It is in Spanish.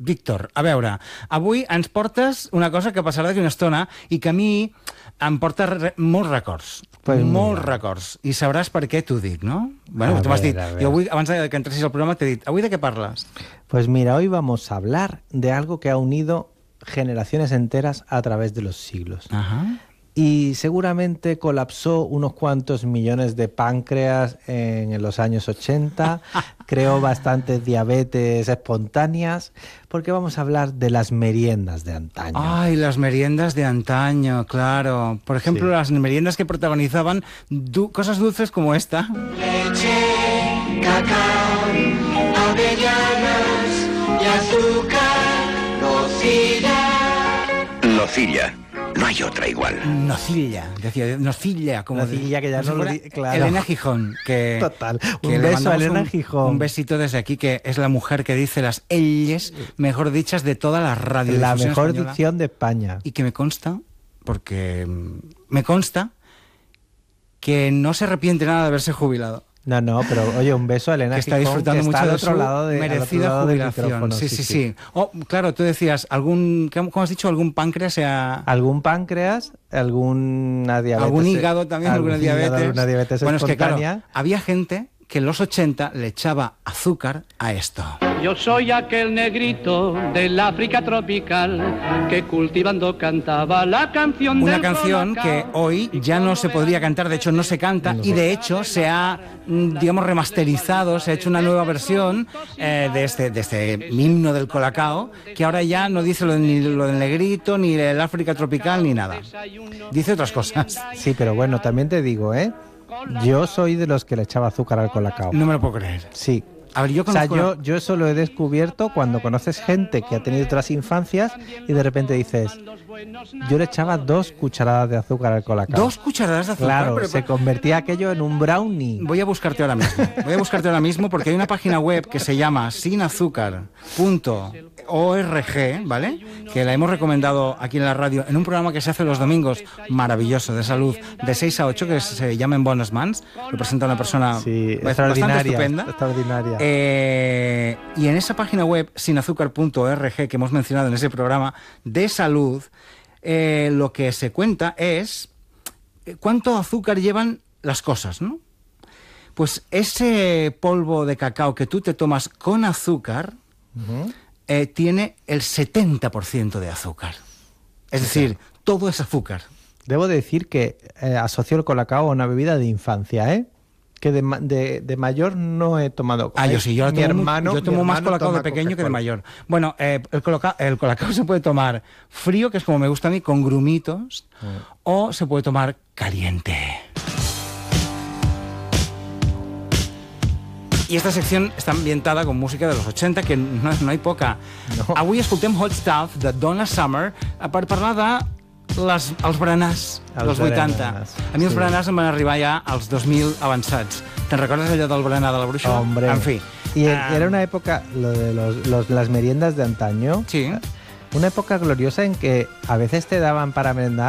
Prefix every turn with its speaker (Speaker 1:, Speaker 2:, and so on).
Speaker 1: Víctor, a veure, avui ens portes una cosa que passarà d'aquí una estona i que a mi em porta molts records.
Speaker 2: Pues
Speaker 1: molts
Speaker 2: mira.
Speaker 1: records. I sabràs per què t'ho dic, no? Bueno, tu m'has dit, jo avui, abans que entressis al programa, t'he dit, avui de què parles?
Speaker 2: Pues mira, hoy vamos a hablar de algo que ha unido generaciones enteras a través de los siglos.
Speaker 1: Ajá.
Speaker 2: Y seguramente colapsó unos cuantos millones de páncreas en los años 80, creó bastantes diabetes espontáneas, porque vamos a hablar de las meriendas de antaño.
Speaker 1: Ay, las meriendas de antaño, claro. Por ejemplo,
Speaker 2: Sí.
Speaker 1: las meriendas que protagonizaban cosas dulces como esta.
Speaker 3: Leche, cacao, avellanas y azúcar, nocilla.
Speaker 4: Nocilla. No hay otra igual.
Speaker 1: Nocilla, decía, nocilla, como
Speaker 2: Nocilla, que ya
Speaker 1: como si
Speaker 2: no lo
Speaker 1: fuera
Speaker 2: di- claro.
Speaker 1: Elena Gijón, que
Speaker 2: Total.
Speaker 1: que
Speaker 2: Un
Speaker 1: le
Speaker 2: beso a
Speaker 1: mandamos
Speaker 2: Elena Gijón.
Speaker 1: Un besito desde aquí, que es la mujer que dice las elles mejor dichas de toda la radio.
Speaker 2: La mejor dicción de España.
Speaker 1: Y que me consta, porque me consta que no se arrepiente nada de haberse jubilado.
Speaker 2: No, pero oye, un beso a Elena
Speaker 1: Que está
Speaker 2: Gijón,
Speaker 1: disfrutando
Speaker 2: que está
Speaker 1: mucho
Speaker 2: al
Speaker 1: de
Speaker 2: otro
Speaker 1: su
Speaker 2: lado de, al otro
Speaker 1: merecida
Speaker 2: lado del
Speaker 1: jubilación.
Speaker 2: micrófono.
Speaker 1: Sí. Oh, claro, tú decías, ¿cómo has dicho? ¿Algún páncreas sea...?
Speaker 2: Algún páncreas, alguna diabetes.
Speaker 1: Algún hígado también, alguna diabetes.
Speaker 2: Alguna diabetes
Speaker 1: bueno, es que claro,
Speaker 2: espontánea.
Speaker 1: había gente que en los 80 le echaba azúcar a esto.
Speaker 5: Yo soy aquel negrito del África tropical que cultivando cantaba la canción
Speaker 1: Una
Speaker 5: del
Speaker 1: canción
Speaker 5: colacao.
Speaker 1: que hoy ya no se podría cantar, de hecho no se canta, y de hecho se ha, digamos, remasterizado, se ha hecho una nueva versión de este himno del colacao, que ahora ya no dice ni lo del negrito, ni el África tropical, ni nada. Dice otras cosas.
Speaker 2: Sí, pero bueno, también te digo, yo soy de los que le echaba azúcar al colacao.
Speaker 1: No me lo puedo creer.
Speaker 2: Sí.
Speaker 1: A ver, yo
Speaker 2: O sea,
Speaker 1: conozco...
Speaker 2: yo eso lo he descubierto cuando conoces gente que ha tenido otras infancias y de repente dices, yo le echaba 2 cucharadas de azúcar al colacao.
Speaker 1: 2 cucharadas de azúcar.
Speaker 2: Claro,
Speaker 1: pero-
Speaker 2: se convertía aquello en un brownie.
Speaker 1: Voy a buscarte ahora mismo porque hay una página web que se llama sinazúcar.org, ¿vale? Que la hemos recomendado aquí en la radio en un programa que se hace los domingos, maravilloso, de salud, de 6 a 8, que se llama En Bones Mans. Lo presenta una persona
Speaker 2: Sí,
Speaker 1: bastante
Speaker 2: extraordinaria.
Speaker 1: estupenda.
Speaker 2: Extraordinaria.
Speaker 1: Y en esa página web, sinazúcar.org, que hemos mencionado en ese programa de salud, lo que se cuenta es cuánto azúcar llevan las cosas, ¿no? Pues ese polvo de cacao que tú te tomas con azúcar tiene el 70% de azúcar. Es decir, todo es azúcar.
Speaker 2: Debo decir que asocio el colacao a una bebida de infancia, que de mayor no he tomado.
Speaker 1: Yo sí, yo
Speaker 2: mi hermano
Speaker 1: más colacao de
Speaker 2: toma
Speaker 1: pequeño que de
Speaker 2: Coca-Cola.
Speaker 1: mayor. Bueno, el colacao se puede tomar frío, que es como me gusta a mí, con grumitos, o se puede tomar caliente. I esta secció està ambientada con música de los 80, que no hay poca.
Speaker 2: No.
Speaker 1: Avui escoltem Hot Stuff de Donna Summer per parlar de els berenars dels 80.
Speaker 2: berenars,
Speaker 1: A mi els
Speaker 2: sí.
Speaker 1: berenars em van arribar ja als 2000 avançats. Te'n recordes allò del berenar de la bruixa?
Speaker 2: Hombre.
Speaker 1: En fi.
Speaker 2: Y era una época, lo de las meriendas de antaño,
Speaker 1: Sí.
Speaker 2: una época gloriosa en que a veces te daban para merendar